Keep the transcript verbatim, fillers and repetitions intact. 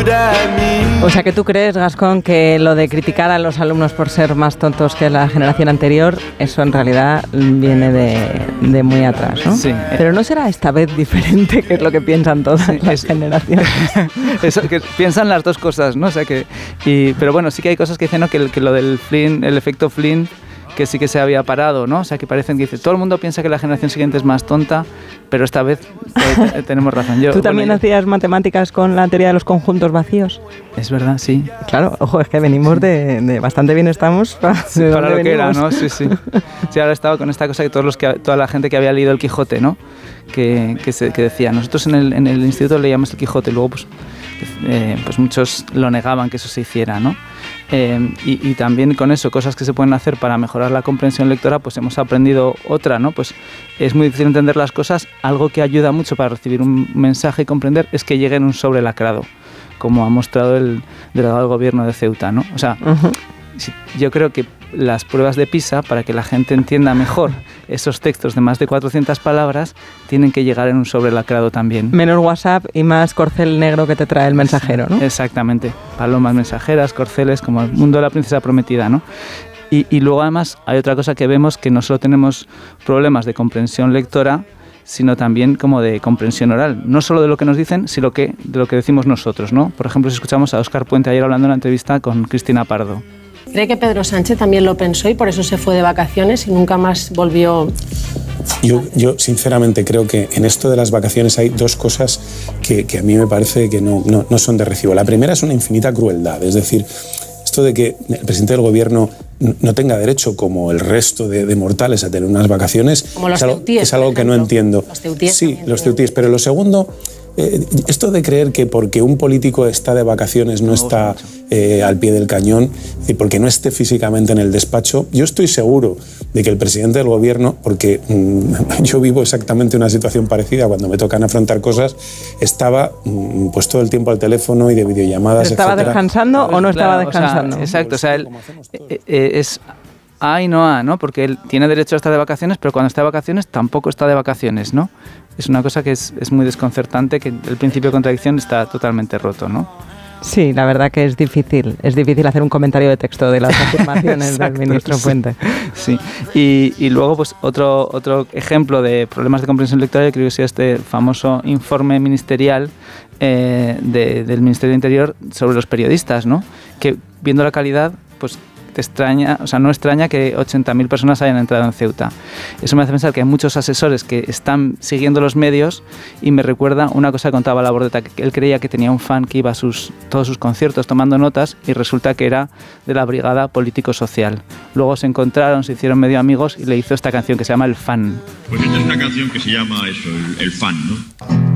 O sea que tú crees, Gascón, que lo de criticar a los alumnos por ser más tontos que la generación anterior, eso en realidad viene de, de muy atrás, ¿no? Sí. Pero no será esta vez diferente, que es lo que piensan todas sí, las es, generaciones. Eso, que piensan las dos cosas, ¿no? O sea que, y, pero bueno, sí que hay cosas que dicen, ¿no? que, que lo del Flynn, el efecto Flynn, que sí que se había parado, ¿no? O sea, que parecen que dice, todo el mundo piensa que la generación siguiente es más tonta, pero esta vez eh, tenemos razón. Yo, ¿Tú también bueno, hacías matemáticas con la teoría de los conjuntos vacíos? Es verdad, sí. Claro, ojo, es que venimos de, de bastante bien estamos. ¿De sí, para lo venimos? Que era, ¿no? Sí, sí. Sí, ahora estaba con esta cosa que todos los que toda la gente que había leído el Quijote, ¿no? Que, que, se, que decía, nosotros en el, en el instituto leíamos el Quijote, y luego pues, eh, pues muchos lo negaban que eso se hiciera, ¿no? Eh, y, y también con eso, cosas que se pueden hacer para mejorar la comprensión lectora, pues hemos aprendido otra, ¿no? Pues es muy difícil entender las cosas, algo que ayuda mucho para recibir un mensaje y comprender es que llegue en un sobre lacrado, como ha mostrado el delegado del gobierno de Ceuta, ¿no? O sea, uh-huh. yo creo que las pruebas de PISA, para que la gente entienda mejor esos textos de más de cuatrocientas palabras, tienen que llegar en un sobre lacrado también. Menos WhatsApp y más corcel negro que te trae el mensajero, ¿no? Exactamente. Palomas mensajeras, corceles, como el mundo de la princesa prometida, ¿no? Y, y luego además hay otra cosa que vemos, que no solo tenemos problemas de comprensión lectora, sino también como de comprensión oral, no solo de lo que nos dicen, sino que de lo que decimos nosotros, ¿no? Por ejemplo, si escuchamos a Óscar Puente ayer hablando en una entrevista con Cristina Pardo. ¿Cree que Pedro Sánchez también lo pensó y por eso se fue de vacaciones y nunca más volvió? Yo, yo sinceramente creo que en esto de las vacaciones hay dos cosas que, que a mí me parece que no, no, no son de recibo. La primera es una infinita crueldad, es decir, esto de que el presidente del gobierno no tenga derecho, como el resto de, de mortales, a tener unas vacaciones, como los es algo, teutíes, es algo que no entiendo. Los teutíes sí, los teutíes, pero lo segundo... Eh, esto de creer que porque un político está de vacaciones no está eh, al pie del cañón, y porque no esté físicamente en el despacho, yo estoy seguro de que el presidente del gobierno, porque mmm, yo vivo exactamente una situación parecida cuando me tocan afrontar cosas, estaba mmm, pues todo el tiempo al teléfono y de videollamadas, ¿Estaba etcétera. descansando o no estaba claro, descansando? O sea, exacto, o sea, él, eh, eh, es... A y no A, ¿no? Porque él tiene derecho a estar de vacaciones, pero cuando está de vacaciones tampoco está de vacaciones, ¿no? Es una cosa que es, es muy desconcertante, que el principio de contradicción está totalmente roto, ¿no? Sí, la verdad que es difícil. Es difícil hacer un comentario de texto de las afirmaciones Exacto, del ministro Puente. Sí, sí. Y, y luego pues otro, otro ejemplo de problemas de comprensión lectora, yo creo que es este famoso informe ministerial eh, de, del Ministerio de Interior sobre los periodistas, ¿no? Que viendo la calidad, pues... te extraña, o sea, no extraña que ochenta mil personas hayan entrado en Ceuta. Eso me hace pensar que hay muchos asesores que están siguiendo los medios y me recuerda una cosa que contaba Labordeta, que él creía que tenía un fan que iba a sus, todos sus conciertos tomando notas y resulta que era de la Brigada Político-Social. Luego se encontraron, se hicieron medio amigos y le hizo esta canción que se llama El Fan. Pues esta es una canción que se llama eso, el, el Fan, ¿no?